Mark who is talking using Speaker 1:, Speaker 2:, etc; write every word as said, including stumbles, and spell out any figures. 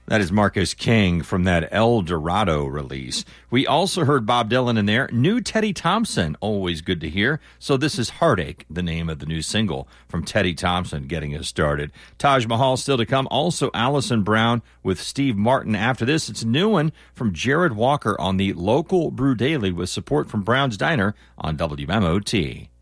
Speaker 1: That is Marcus King from that El Dorado release. We also heard Bob Dylan in there. New Teddy Thompson, always good to hear. So this is Heartache, the name of the new single from Teddy Thompson getting us started. Taj Mahal still to come. Also Allison Brown with Steve Martin. After this, it's a new one from Jared Walker on the local Brew Daily with support from Brown's Diner on W M O T.